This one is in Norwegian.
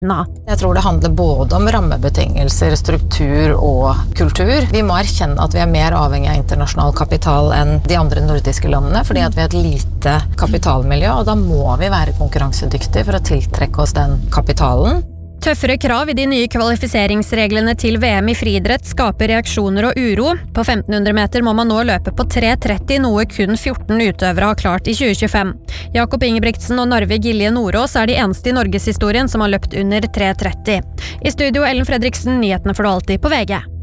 Jeg tror det handler både om rammebetingelser, struktur og kultur. Vi må erkjenne at vi er mer avhengig av internasjonal kapital enn de andre nordiske landene, fordi at vi er et lite kapitalmiljø, og da må vi være konkurransedyktige for å tiltrekke oss den kapitalen. Tøffere krav i de nye kvalifiseringsreglene til VM i friidrett skaper reaksjoner og uro. På 1500 meter må man nå løpe på 3.30, noe kun 14 utøvere har klart i 2025. Jakob Ingebrigtsen og Narve Gilje Nordås er de eneste i Norgeshistorien som har løpt under 3.30. I studio Ellen Fredriksen, nyhetene får du alltid på VG.